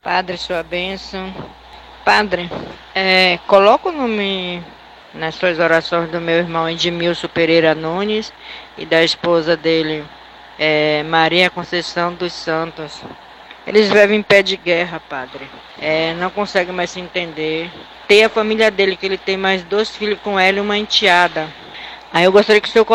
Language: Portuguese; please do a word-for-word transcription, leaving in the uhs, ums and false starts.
Padre, sua bênção. Padre, é, coloca o nome nas suas orações do meu irmão Edmilson Pereira Nunes e da esposa dele, é, Maria Conceição dos Santos. Eles vivem em pé de guerra, padre. É, não conseguem mais se entender. Tem a família dele, que ele tem mais dois filhos com ela e uma enteada. Aí eu gostaria que o senhor